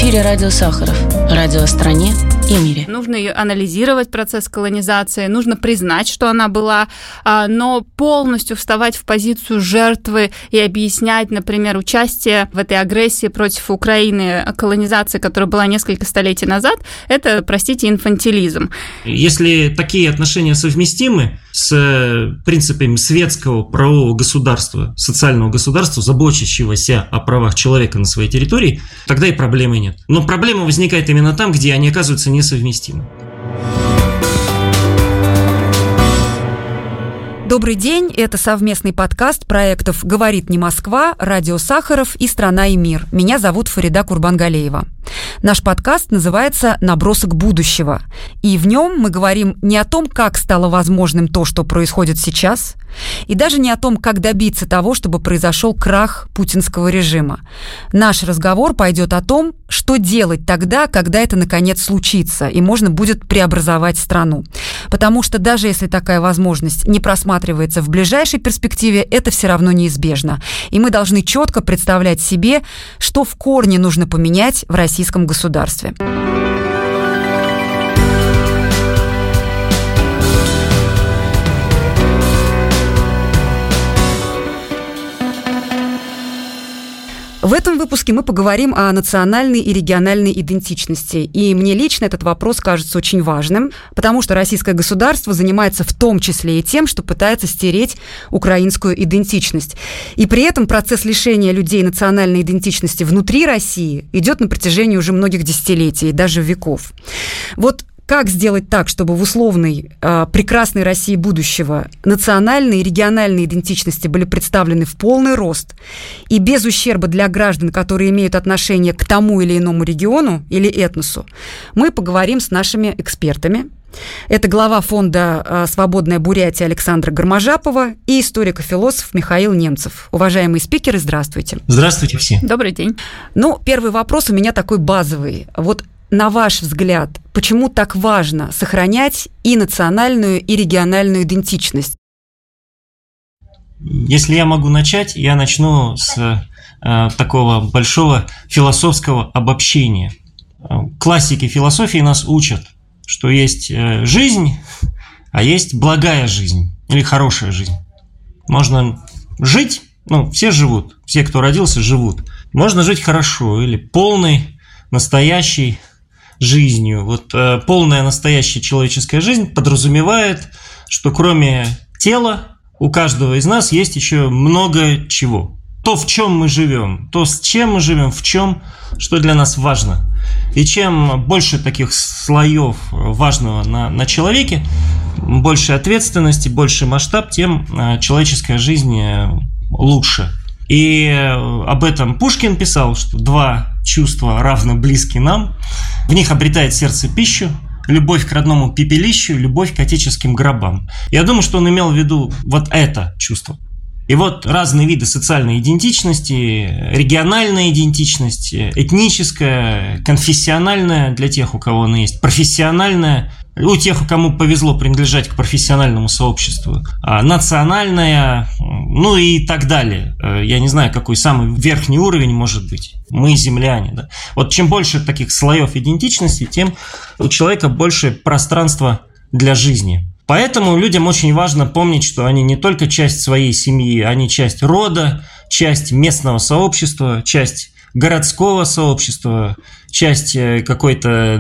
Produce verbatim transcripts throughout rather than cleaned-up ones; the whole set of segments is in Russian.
эфире радио Сахаров. Радио о стране и мире. Нужно анализировать процесс колонизации, нужно признать, что она была, но полностью вставать в позицию жертвы и объяснять, например, участие в этой агрессии против Украины, колонизации, которая была несколько столетий назад, это, простите, инфантилизм. Если такие отношения совместимы с принципами светского правового государства, социального государства, заботящегося о правах человека на своей территории, тогда и проблемы нет. Но проблема возникает именно там, где они оказываются несовместимы. Добрый день, это совместный подкаст проектов «Говорит не Москва», «Радио Сахаров» и «Страна и мир». Меня зовут Фарида Курбангалеева. Наш подкаст называется «Набросок будущего», и в нем мы говорим не о том, как стало возможным то, что происходит сейчас, и даже не о том, как добиться того, чтобы произошел крах путинского режима. Наш разговор пойдет о том, что делать тогда, когда это наконец случится, и можно будет преобразовать страну. Потому что даже если такая возможность не просматривается в ближайшей перспективе, это все равно неизбежно. И мы должны четко представлять себе, что в корне нужно поменять в российском государстве. В этом выпуске мы поговорим о национальной и региональной идентичности. И мне лично этот вопрос кажется очень важным, потому что российское государство занимается в том числе и тем, что пытается стереть украинскую идентичность. И при этом процесс лишения людей национальной идентичности внутри России идет на протяжении уже многих десятилетий, даже веков. Вот как сделать так, чтобы в условной э, прекрасной России будущего национальные и региональные идентичности были представлены в полный рост и без ущерба для граждан, которые имеют отношение к тому или иному региону или этносу, мы поговорим с нашими экспертами. Это глава фонда э, «Свободная Бурятия» Александра Гарможапова и историк-философ Михаил Немцев. Уважаемые спикеры, здравствуйте. Здравствуйте все. Добрый день. Ну, первый вопрос у меня такой базовый. Вот на ваш взгляд, почему так важно сохранять и национальную, и региональную идентичность? Если я могу начать, я начну с э, такого большого философского обобщения. Классики философии нас учат, что есть э, жизнь, а есть благая жизнь или хорошая жизнь. Можно жить, ну, все живут, все, кто родился, живут. Можно жить хорошо или полной, настоящей жизнью. Вот э, полная настоящая человеческая жизнь подразумевает, что кроме тела у каждого из нас есть еще много чего. То, в чем мы живем, то, с чем мы живем, в чем, что для нас важно. И чем больше таких слоев важного на, на человеке, больше ответственности, больше масштаб, тем э, человеческая жизнь лучше. И об этом Пушкин писал, что два чувства равно близки нам. В них обретает сердце пищу, любовь к родному пепелищу, любовь к отеческим гробам. Я думаю, что он имел в виду вот это чувство. И вот разные виды социальной идентичности, региональная идентичность, этническая, конфессиональная для тех, у кого она есть, профессиональная, у тех, кому повезло принадлежать к профессиональному сообществу, национальная, ну и так далее. Я не знаю, какой самый верхний уровень может быть. Мы земляне. Да? Вот чем больше таких слоев идентичности, тем у человека больше пространства для жизни. Поэтому людям очень важно помнить, что они не только часть своей семьи, они часть рода, часть местного сообщества, часть городского сообщества, часть какой-то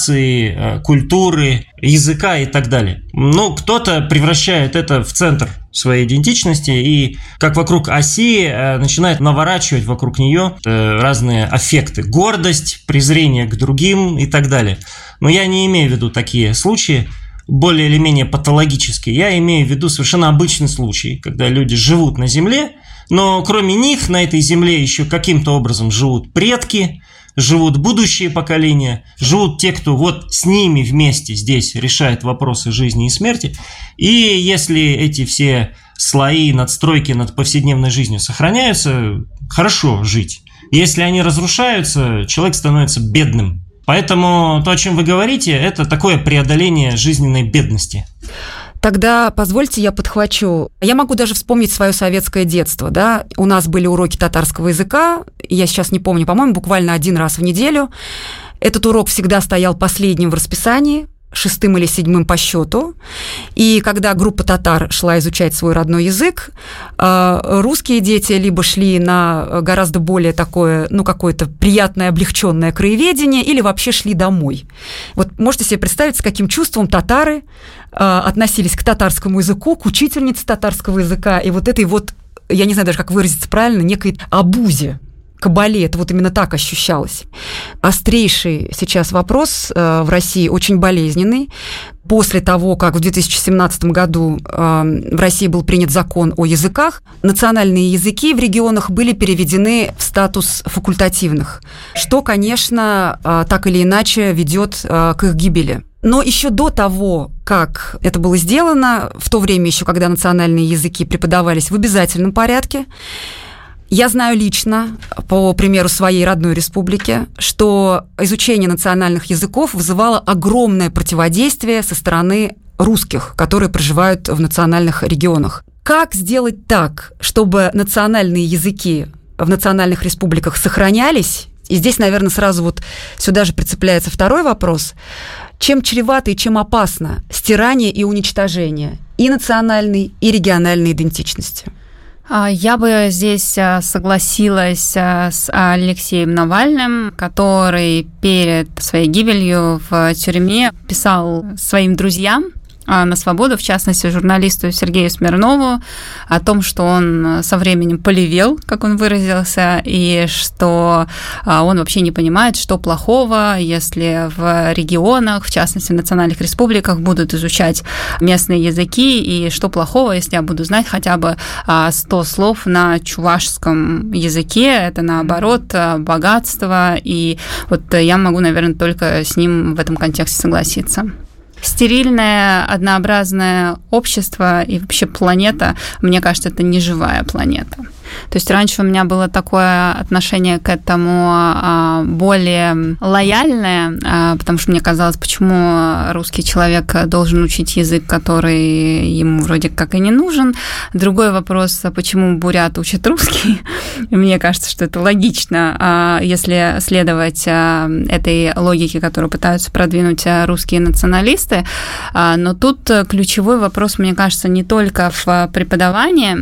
нации, культуры, языка и так далее. Ну, кто-то превращает это в центр своей идентичности и, как вокруг оси, начинает наворачивать вокруг нее разные аффекты. Гордость, презрение к другим и так далее. Но я не имею в виду такие случаи, более или менее патологические. Я имею в виду совершенно обычный случай, когда люди живут на земле, но кроме них на этой земле еще каким-то образом живут предки, живут будущие поколения, живут те, кто вот с ними вместе здесь решает вопросы жизни и смерти. И если эти все слои, надстройки над повседневной жизнью сохраняются, хорошо жить. Если они разрушаются, человек становится бедным. Поэтому то, о чем вы говорите, это такое преодоление жизненной бедности. Тогда позвольте я подхвачу. Я могу даже вспомнить свое советское детство. Да? У нас были уроки татарского языка, я сейчас не помню, по-моему, буквально один раз в неделю. Этот урок всегда стоял последним в расписании, шестым или седьмым по счету. И когда группа татар шла изучать свой родной язык, русские дети либо шли на гораздо более такое, ну, какое-то приятное, облегченное краеведение, или вообще шли домой. Вот можете себе представить, с каким чувством татары относились к татарскому языку, к учительнице татарского языка, и вот этой вот, я не знаю даже, как выразиться правильно, некой обузе, кабале, это вот именно так ощущалось. Острейший сейчас вопрос в России, очень болезненный. После того, как в две тысячи семнадцатом году в России был принят закон о языках, национальные языки в регионах были переведены в статус факультативных, что, конечно, так или иначе ведет к их гибели. Но еще до того, как это было сделано, в то время еще, когда национальные языки преподавались в обязательном порядке, я знаю лично, по примеру своей родной республики, что изучение национальных языков вызывало огромное противодействие со стороны русских, которые проживают в национальных регионах. Как сделать так, чтобы национальные языки в национальных республиках сохранялись? И здесь, наверное, сразу вот сюда же прицепляется второй вопрос. Чем чревато и чем опасно стирание и уничтожение и национальной, и региональной идентичности? Я бы здесь согласилась с Алексеем Навальным, который перед своей гибелью в тюрьме писал своим друзьям на свободу, в частности, журналисту Сергею Смирнову, о том, что он со временем полевел, как он выразился, и что он вообще не понимает, что плохого, если в регионах, в частности, в национальных республиках, будут изучать местные языки, и что плохого, если я буду знать хотя бы сто слов на чувашском языке, это, наоборот, богатство, и вот я могу, наверное, только с ним в этом контексте согласиться. Стерильное, однообразное общество и вообще планета, мне кажется, это не живая планета. То есть раньше у меня было такое отношение к этому более лояльное, потому что мне казалось, почему русский человек должен учить язык, который ему вроде как и не нужен. Другой вопрос, почему бурят учат русский. И мне кажется, что это логично, если следовать этой логике, которую пытаются продвинуть русские националисты. Но тут ключевой вопрос, мне кажется, не только в преподавании,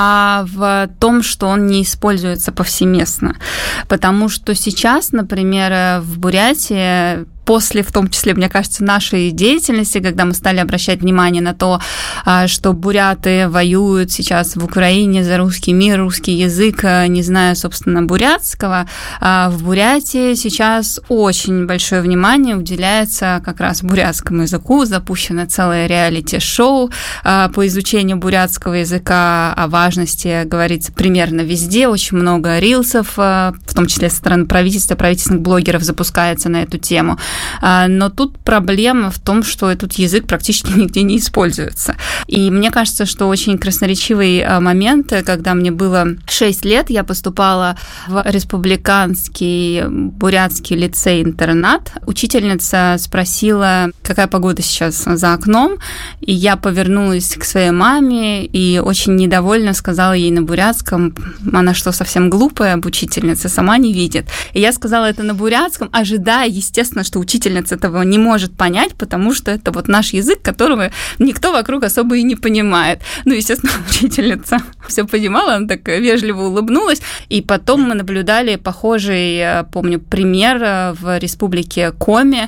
а в том, что он не используется повсеместно. Потому что сейчас, например, в Бурятии, после, в том числе, мне кажется, нашей деятельности, когда мы стали обращать внимание на то, что буряты воюют сейчас в Украине за русский мир, русский язык, не зная, собственно, бурятского, в Бурятии сейчас очень большое внимание уделяется как раз бурятскому языку. Запущено целое реалити-шоу по изучению бурятского языка, о важности говорится примерно везде, очень много рилсов, в том числе со стороны правительства, правительственных блогеров запускается на эту тему. Но тут проблема в том, что этот язык практически нигде не используется. И мне кажется, что очень красноречивый момент, когда мне было шесть лет, я поступала в республиканский бурятский лицей-интернат. Учительница спросила, какая погода сейчас за окном, и я повернулась к своей маме и очень недовольно сказала ей на бурятском, она что, совсем глупая учительница, сама не видит. И я сказала это на бурятском, ожидая, естественно, что учительница этого не может понять, потому что это вот наш язык, которого никто вокруг особо и не понимает. Ну, естественно, учительница все понимала, она так вежливо улыбнулась. И потом мы наблюдали похожий, помню, пример в республике Коми,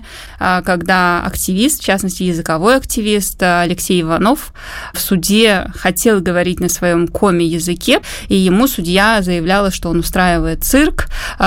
когда активист, в частности, языковой активист Алексей Иванов в суде хотел говорить на своем коми-языке, и ему судья заявляла, что он устраивает цирк,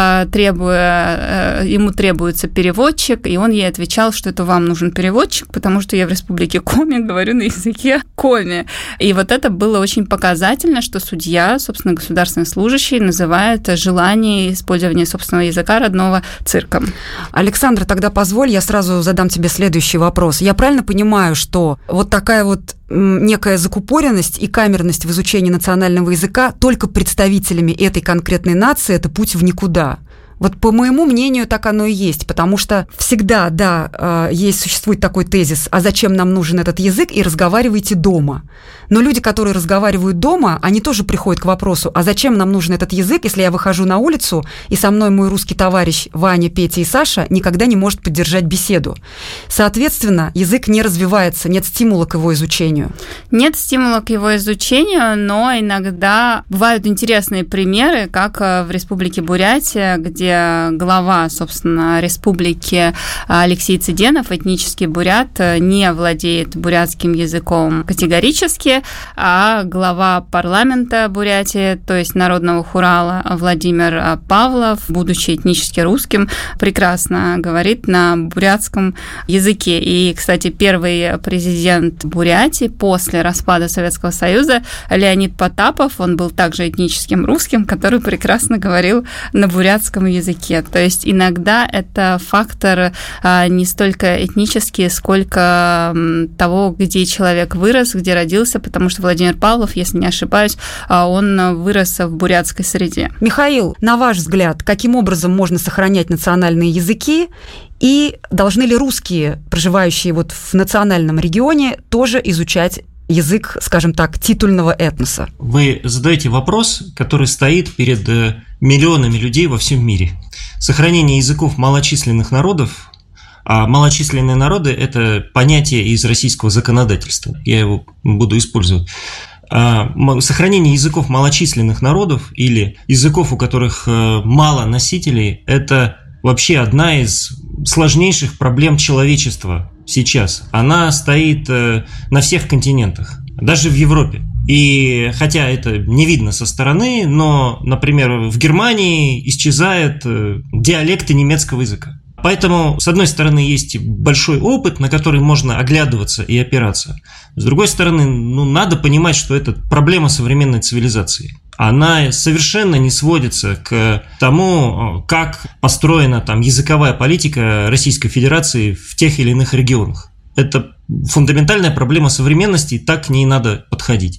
требуя, ему требуется переводчик, и он ей отвечал, что это вам нужен переводчик, потому что я в республике Коми говорю на языке коми. И вот это было очень показательно, что судья, собственно, государственный служащий, называет желание использования собственного языка родного цирком. Александра, тогда позволь, я сразу задам тебе следующий вопрос. Я правильно понимаю, что вот такая вот некая закупоренность и камерность в изучении национального языка только представителями этой конкретной нации – это путь в никуда? Вот по моему мнению, так оно и есть, потому что всегда, да, есть, существует такой тезис, а зачем нам нужен этот язык, и разговаривайте дома. Но люди, которые разговаривают дома, они тоже приходят к вопросу, а зачем нам нужен этот язык, если я выхожу на улицу, и со мной мой русский товарищ Ваня, Петя и Саша никогда не может поддержать беседу. Соответственно, язык не развивается, нет стимула к его изучению. Нет стимула к его изучению, но иногда бывают интересные примеры, как в Республике Бурятия, где глава, собственно, республики Алексей Цыденов, этнический бурят, не владеет бурятским языком категорически, а глава парламента Бурятии, то есть Народного хурала Владимир Павлов, будучи этнически русским, прекрасно говорит на бурятском языке. И, кстати, первый президент Бурятии после распада Советского Союза Леонид Потапов, он был также этническим русским, который прекрасно говорил на бурятском языке. языке. То есть иногда это фактор а, не столько этнический, сколько м, того, где человек вырос, где родился, потому что Владимир Павлов, если не ошибаюсь, а, он вырос в бурятской среде. Михаил, на ваш взгляд, каким образом можно сохранять национальные языки, и должны ли русские, проживающие вот в национальном регионе, тоже изучать язык, скажем так, титульного этноса? Вы задаете вопрос, который стоит перед миллионами людей во всем мире. Сохранение языков малочисленных народов, а малочисленные народы – это понятие из российского законодательства, я его буду использовать. Сохранение языков малочисленных народов или языков, у которых мало носителей – это вообще одна из сложнейших проблем человечества сейчас. Она стоит на всех континентах, даже в Европе. И хотя это не видно со стороны, но, например, в Германии исчезают диалекты немецкого языка. Поэтому, с одной стороны, есть большой опыт, на который можно оглядываться и опираться. С другой стороны, ну, надо понимать, что это проблема современной цивилизации. Она совершенно не сводится к тому, как построена там языковая политика Российской Федерации в тех или иных регионах. Это фундаментальная проблема современности, и так к ней надо подходить.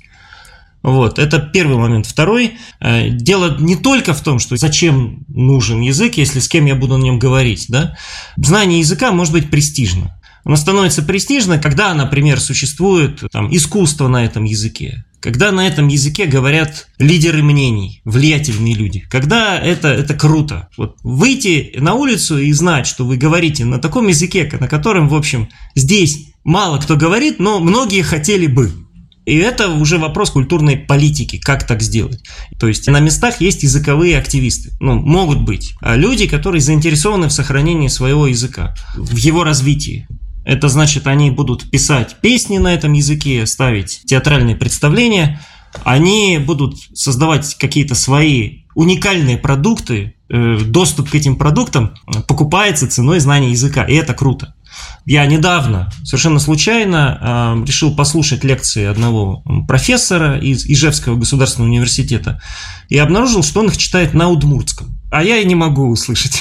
Вот, это первый момент. Второй, дело не только в том, что зачем нужен язык, если с кем я буду на нем говорить, да? Знание языка может быть престижно. Оно становится престижно, когда, например, существует там, искусство на этом языке, когда на этом языке говорят лидеры мнений, влиятельные люди, когда это, это круто. Вот выйти на улицу и знать, что вы говорите на таком языке, на котором, в общем, здесь мало кто говорит, но многие хотели бы. И это уже вопрос культурной политики, как так сделать. То есть на местах есть языковые активисты, ну, могут быть, а люди, которые заинтересованы в сохранении своего языка, в его развитии. Это значит, они будут писать песни на этом языке, ставить театральные представления, они будут создавать какие-то свои уникальные продукты, доступ к этим продуктам покупается ценой знания языка, и это круто. Я недавно, совершенно случайно, э, решил послушать лекции одного профессора из Ижевского государственного университета и обнаружил, что он их читает на удмуртском, а я и не могу услышать.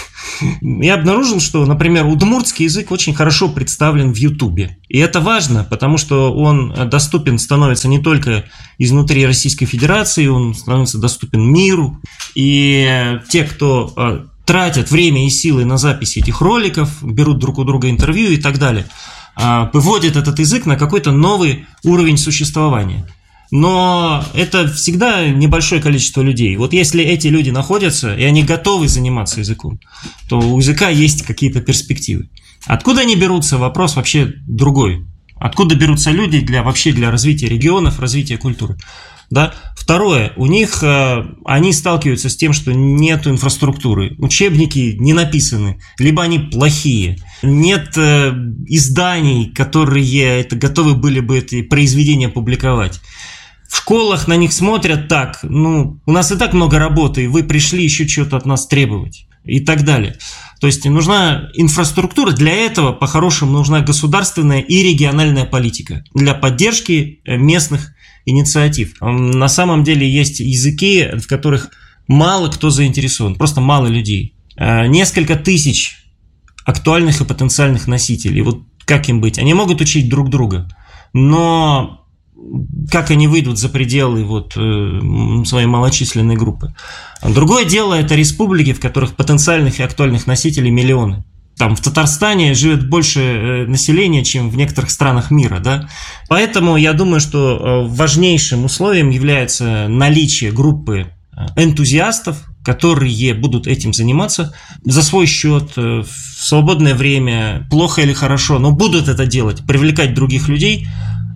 Я обнаружил, что, например, удмуртский язык очень хорошо представлен в Ютубе. И это важно, потому что он доступен становится не только изнутри Российской Федерации, он становится доступен миру. И те, кто тратят время и силы на запись этих роликов, берут друг у друга интервью и так далее, выводят этот язык на какой-то новый уровень существования. Но это всегда небольшое количество людей. Вот если эти люди находятся, и они готовы заниматься языком, то у языка есть какие-то перспективы. Откуда они берутся, вопрос вообще другой. Откуда берутся люди для, вообще для развития регионов, развития культуры? Да? Второе, у них, они сталкиваются с тем, что нет инфраструктуры, учебники не написаны, либо они плохие, нет изданий, которые это, готовы были бы эти произведения публиковать. В школах на них смотрят так, ну, у нас и так много работы, и вы пришли еще что-то от нас требовать и так далее. То есть нужна инфраструктура, для этого по-хорошему нужна государственная и региональная политика для поддержки местных инициатив. На самом деле есть языки, в которых мало кто заинтересован, просто мало людей. Несколько тысяч актуальных и потенциальных носителей. Вот как им быть? Они могут учить друг друга, но как они выйдут за пределы вот, своей малочисленной группы. Другое дело – это республики, в которых потенциальных и актуальных носителей миллионы. Там в Татарстане живет больше населения, чем в некоторых странах мира, да? Поэтому я думаю, что важнейшим условием является наличие группы энтузиастов, которые будут этим заниматься за свой счет, в свободное время, плохо или хорошо, но будут это делать, привлекать других людей.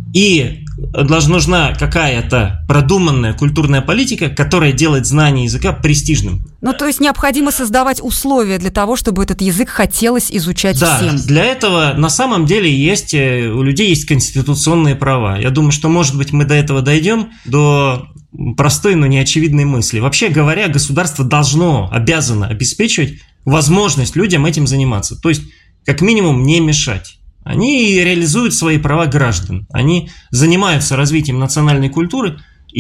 И нужна какая-то продуманная культурная политика, которая делает знание языка престижным. Ну, то есть необходимо создавать условия для того, чтобы этот язык хотелось изучать да, всем. Да, для этого на самом деле есть, у людей есть конституционные права. Я думаю, что, может быть, мы до этого дойдем, до простой, но неочевидной мысли. Вообще говоря, государство должно, обязано обеспечивать возможность людям этим заниматься. То есть, как минимум, не мешать. Они реализуют свои права граждан, они занимаются развитием национальной культуры,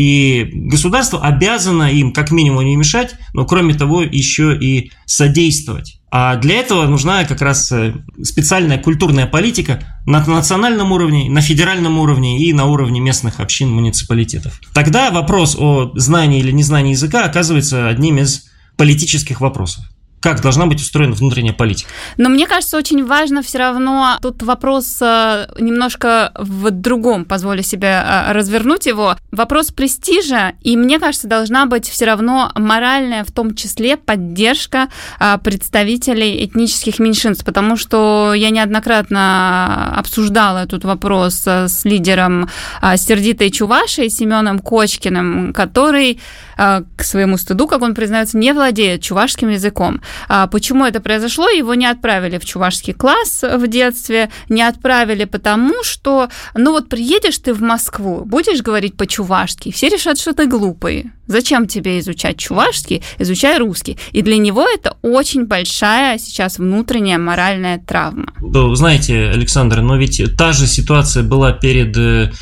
и государство обязано им как минимум не мешать, но кроме того еще и содействовать. А для этого нужна как раз специальная культурная политика на национальном уровне, на федеральном уровне и на уровне местных общин, муниципалитетов. Тогда вопрос о знании или незнании языка оказывается одним из политических вопросов. Как должна быть устроена внутренняя политика. Но мне кажется, очень важно все равно, тут вопрос немножко в другом, позволю себе развернуть его, вопрос престижа, и мне кажется, должна быть все равно моральная, в том числе, поддержка представителей этнических меньшинств, потому что я неоднократно обсуждала этот вопрос с лидером сердитой Чувашии Семеном Кочкиным, который, к своему стыду, как он признается, не владеет чувашским языком. Почему это произошло? Его не отправили в чувашский класс в детстве, не отправили потому, что, ну вот приедешь ты в Москву, будешь говорить по-чувашски, все решат, что ты глупый. Зачем тебе изучать чувашский? Изучай русский. И для него это очень большая сейчас внутренняя моральная травма. Вы знаете, Александр, но ведь та же ситуация была перед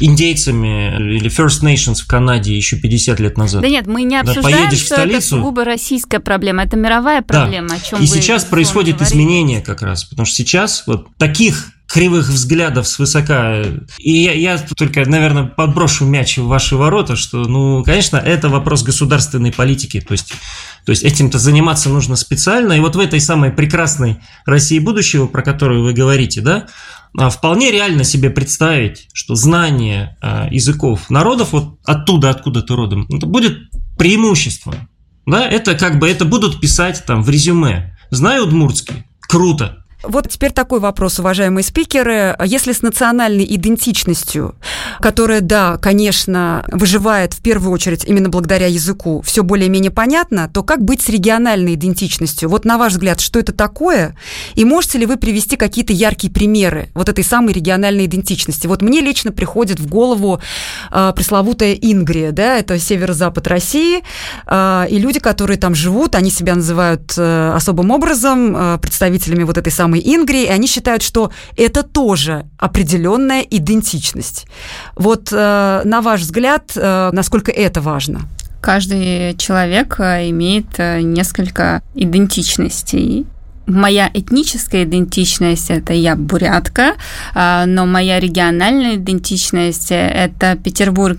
индейцами или First Nations в Канаде еще пятьдесят лет назад. Да нет, мы не обсуждаем, да, что это сугубо российская проблема, это мировая проблема, да. о чем И вы сейчас происходит говорите. изменение как раз, потому что сейчас вот таких кривых взглядов свысока. И я, я только, наверное, подброшу мяч в ваши ворота, что, ну, конечно, это вопрос государственной политики, то есть, то есть этим-то заниматься нужно специально, и вот в этой самой прекрасной России будущего, про которую вы говорите, да, вполне реально себе представить, что знание языков народов, вот оттуда, откуда ты родом, это будет преимуществом, да, это как бы, это будут писать там в резюме, знаю удмуртский, круто. Вот теперь такой вопрос, уважаемые спикеры. Если с национальной идентичностью, которая, да, конечно, выживает в первую очередь именно благодаря языку, все более-менее понятно, то как быть с региональной идентичностью? Вот на ваш взгляд, что это такое? И можете ли вы привести какие-то яркие примеры вот этой самой региональной идентичности? Вот мне лично приходит в голову э, пресловутая Ингрия, да, это северо-запад России, э, и люди, которые там живут, они себя называют э, особым образом, э, представителями вот этой самой Ингрии, и они считают, что это тоже определенная идентичность. Вот э, на ваш взгляд, э, насколько это важно? Каждый человек имеет несколько идентичностей. Моя этническая идентичность – это я бурятка, но моя региональная идентичность – это Петербург